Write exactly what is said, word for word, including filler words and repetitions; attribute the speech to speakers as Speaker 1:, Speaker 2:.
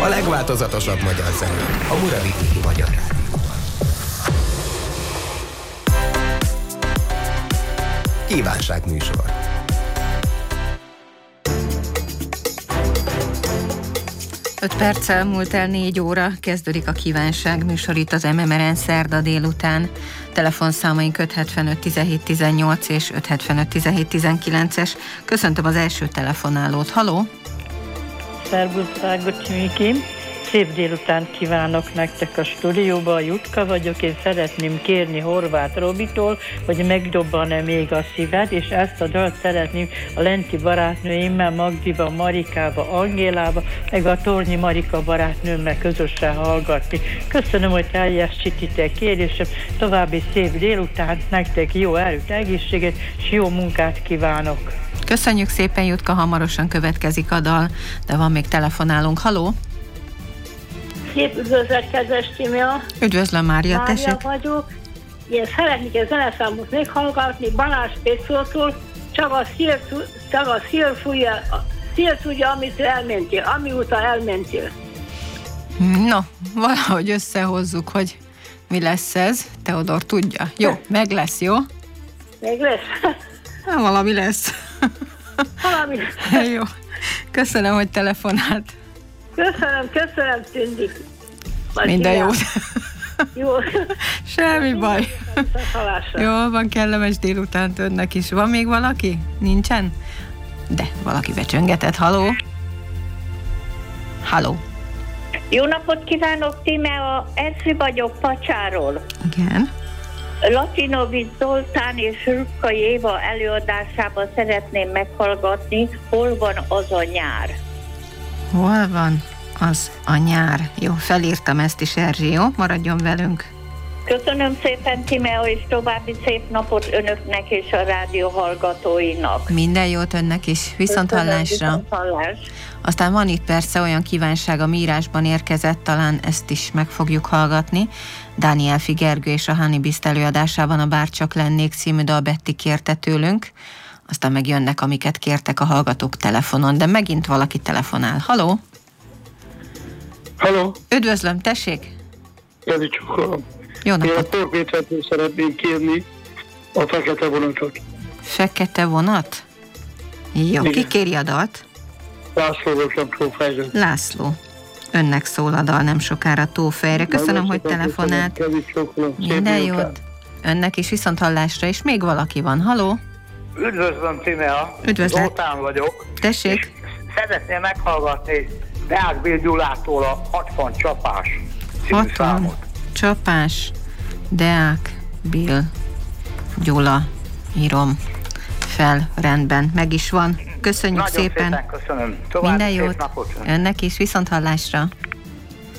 Speaker 1: legváltozatosabb magyar zene a Muravidiki Magyar Rádióban. Kívánságműsor.
Speaker 2: öt perccel múlt el négy óra, kezdődik a kívánság műsor itt az em em er en szerda délután. Telefonszámaink öt hetvenöt tizenhét tizennyolc és öt hetvenöt tizenhét tizenkilences. Köszöntöm az első telefonálót. Haló!
Speaker 3: Szervusz, drága Csimikém! Szép délután kívánok nektek a stúdióba, a Jutka vagyok, én szeretném kérni Horváth Robitól, hogy megdobban-e még a szíved, és ezt a dalt szeretném a lenti barátnőimmel, Magdiba, Marikába, Angélába, meg a Tornyi Marika barátnőmmel közösen hallgatni. Köszönöm, hogy teljesítitek kérésem, további szép délután, nektek jó erőt, egészséget, és jó munkát kívánok!
Speaker 2: Köszönjük szépen, Jutka, hamarosan következik a dal, de van még telefonálunk. Haló!
Speaker 4: Szép üdvözlet, kedves Tímea!
Speaker 2: Üdvözlöm, Mária,
Speaker 4: Mária
Speaker 2: tessék!
Speaker 4: vagyok. Én szeretnék egy zeneszámot meghallgatni Balázs Pécótól, csak a szél, csak a szél fújja, a szél tudja, amit elmentél, amióta elmentél.
Speaker 2: No, valahogy összehozzuk, hogy mi lesz ez. Teodor tudja. Jó, meg lesz, jó?
Speaker 4: Meg lesz?
Speaker 2: Hát, valami lesz.
Speaker 4: Valami lesz.
Speaker 2: Jó. Köszönöm, hogy telefonált.
Speaker 4: Köszönöm, köszönöm, Tündik.
Speaker 2: Minden jót.
Speaker 4: Jó.
Speaker 2: Semmi baj.
Speaker 4: Hallásra.
Speaker 2: Jól van, kellemes délutánt önnek is. Van még valaki? Nincsen? De valaki becsöngetett. Haló? Haló?
Speaker 5: Jó napot kívánok, Tímea, Eszri vagyok Pacsáról.
Speaker 2: Igen.
Speaker 5: Latinovics Zoltán és Rükkai Éva előadásában szeretném meghallgatni, hol van az a nyár.
Speaker 2: Hol van az a nyár? Jó, felírtam ezt is, Erzsi, jó? Maradjon velünk.
Speaker 5: Köszönöm szépen, Tímea, és további szép napot önöknek és a rádió hallgatóinak.
Speaker 2: Minden jót önnek is. Viszont hallásra.
Speaker 5: Viszont hallás.
Speaker 2: Aztán van itt persze olyan kívánság, ami írásban érkezett, talán ezt is meg fogjuk hallgatni. Dániel Figergő és a Honeybeast előadásában a Bárcsak lennék című dal Betty kérte tőlünk. Aztán meg jönnek, amiket kértek a hallgatók telefonon, de megint valaki telefonál. Haló?
Speaker 6: Haló?
Speaker 2: Üdvözlöm, tessék?
Speaker 6: Jani Csukolom.
Speaker 2: Jó napot.
Speaker 6: Én a Torpétvetről szeretném kérni a fekete vonatot.
Speaker 2: Fekete vonat? Jó, igen. Ki kéri a dalt?
Speaker 6: László voltam Tófejre.
Speaker 2: László. Önnek szól a dal nem sokára Tófejre. Köszönöm, hogy telefonált. Minden jót. Önnek is viszont hallásra, és még valaki van. Haló?
Speaker 7: Üdvözlöm, Tímea.
Speaker 2: Üdvözlet.
Speaker 7: Zoltán vagyok.
Speaker 2: Tessék.
Speaker 7: Szeretném meghallgatni Deák Bill Gyulától a hatvan csapás című számot.
Speaker 2: Csapás, Deák Bill Gyula. Írom fel, rendben. Meg is van. Köszönjük
Speaker 7: Nagyon
Speaker 2: szépen.
Speaker 7: szépen köszönöm. További
Speaker 2: Minden
Speaker 7: szép
Speaker 2: jót.
Speaker 7: napot.
Speaker 2: Önnek is, viszont hallásra.